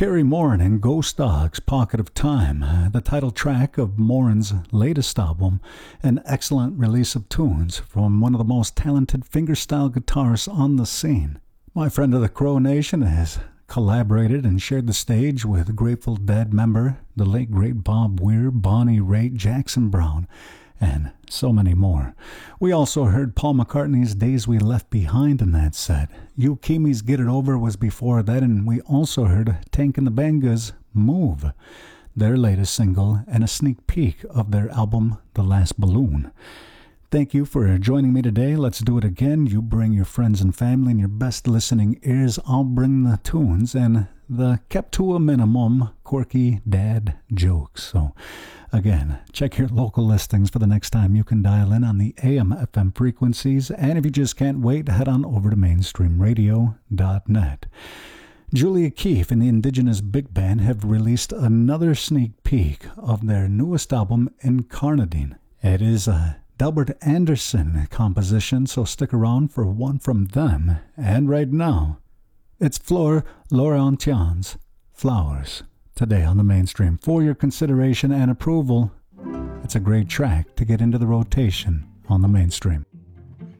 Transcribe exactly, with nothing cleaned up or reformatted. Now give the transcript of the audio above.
Carrie Morin and Ghost Dogs, Pocket of Time, uh, the title track of Morin's latest album, an excellent release of tunes from one of the most talented fingerstyle guitarists on the scene. My friend of the Crow Nation has collaborated and shared the stage with Grateful Dead member, the late great Bob Weir, Bonnie Raitt, Jackson Browne, and so many more. We also heard Paul McCartney's Days We Left Behind in that set. You Kimi's Get It Over was before that, and we also heard Tank and the Bangas' Move, their latest single, and a sneak peek of their album, The Last Balloon. Thank you for joining me today. Let's do it again. You bring your friends and family and your best listening ears. I'll bring the tunes and the kept to a minimum quirky dad jokes. So again, check your local listings for the next time you can dial in on the A M F M frequencies. And if you just can't wait, head on over to mainstream radio dot net. Julia Keefe and the Indigenous Big Band have released another sneak peek of their newest album, Incarnadine. It is a Delbert Anderson composition, so stick around for one from them. And right now, it's Fleur Laurentian's Flowers, today on the Mainstream. For your consideration and approval, it's a great track to get into the rotation on the Mainstream.